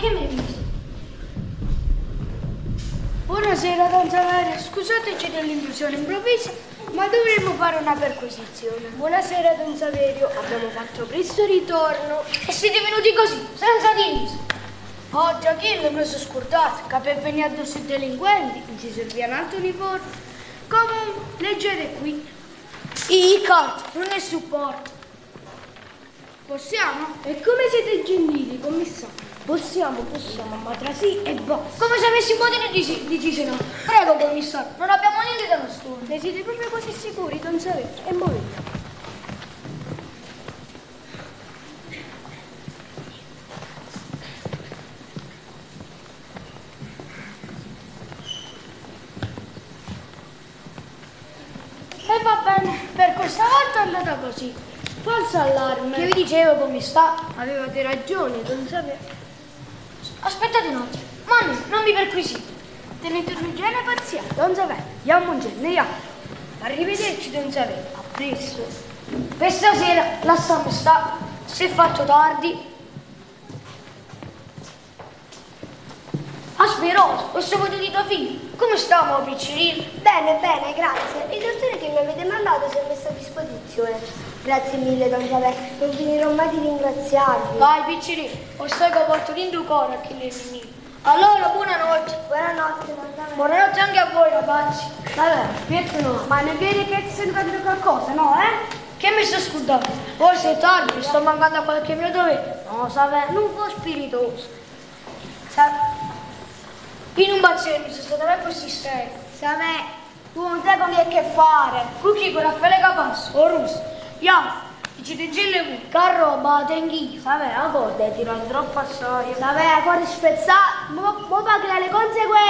che mi hai visto? Buonasera, Don Saverio. Scusateci dell'intrusione improvvisa, ma dovremmo fare una perquisizione. Buonasera, Don Saverio. Abbiamo fatto presto ritorno. E siete venuti così, senza divisa? Oggi a chi mi sono scordato? Che venire addosso ai delinquenti, non ci serviva un altro uniforme. Comunque, leggete qui. I cart, non è supporto. Possiamo? E come siete gentili, commissario? Possiamo, ma tra sì e basta. Come se avessimo di dire no. Prego, commissario, non abbiamo niente da nascondere. Ne siete proprio così sicuri, Don Saverio? E muovete. E va bene, per questa volta è andata così. Falso allarme. Che vi dicevo, commissario? Avevate ragione, Don Saverio. Aspettate un attimo, non mi perquisite. Tenete un'igiene parziale, Don Saverio. Andiamo un genere. Arrivederci, Don Saverio. A presto. Per stasera lasciamo stare. Se è fatto tardi. Asperoso, questo voto di tuo figlio. Come stiamo, piccerino? Bene, grazie. Il dottore che mi avete mandato si è messo a disposizione. Grazie mille, Don Saverio. Non finirò mai di ringraziarvi. Vai, piccerino, o stai che porto in tuo cuore a chi ne finì. Allora, buonanotte. Buonanotte, Don Saverio. Buonanotte anche a voi, ragazzi. Vabbè, aspetta no. Ma ne vedi che ti sei capito qualcosa, no, Che mi sto scordando? Forse è tardi, mi sto mancando a qualche mio dovere. No, Saverio, non fu spiritoso. In un bazzino mi sono stata per così stereo. Saverio, tu non sai con che fare. Qui con Raffaele Capasso, o Russo. Io, ci tegelle qui, carro, batenghi. Saverio, a volte tirano troppo a storia. Saverio, corri spezzato, mo pagherai le conseguenze.